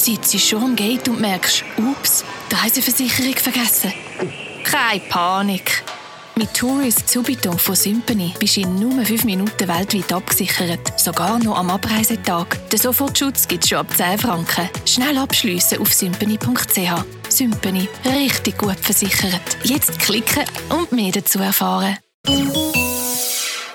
Sitzt schon am Gate und merkst, ups, die Reiseversicherung vergessen. Keine Panik. Mit Tourist Subito von Sympany bist du in nur 5 Minuten weltweit abgesichert. Sogar noch am Abreisetag. Den Sofortschutz gibt es schon ab 10 Franken. Schnell abschliessen auf sympany.ch. Sympany. Richtig gut versichert. Jetzt klicken und mehr dazu erfahren.